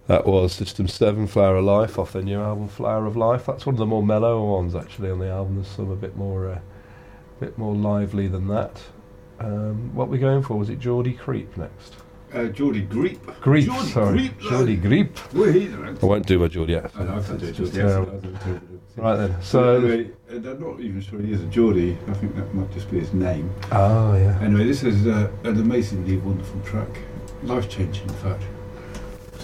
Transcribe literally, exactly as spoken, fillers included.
That was System seven, Flower of Life, off their new album Flower of Life. That's one of the more mellow ones actually on the album. There's some a bit more uh, bit more lively than that. Um, what we're going for, was it Geordie Creep next? Uh, Geordie Greep. Greep, Geordie sorry. Greep, Geordie Greep. Well, he's right. I won't do my Geordie I accent. know, I can't do it. It's Geordie terrible. accent. Right then, So so... anyway, uh, I'm not even sure he is a Geordie. I think that might just be his name. Oh, yeah. Anyway, this is uh, an amazingly wonderful track. Life-changing, in fact.